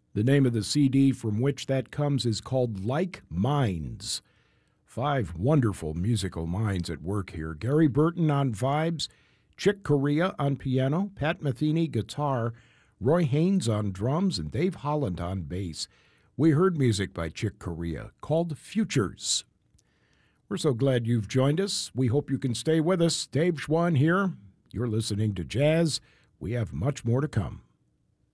The name of the CD from which that comes is called Like Minds. 5 wonderful musical minds at work here. Gary Burton on vibes, Chick Corea on piano, Pat Metheny guitar, Roy Haynes on drums, and Dave Holland on bass. We heard music by Chick Corea called Futures. We're so glad you've joined us. We hope you can stay with us. Dave Schwann here. You're listening to Jazz. We have much more to come.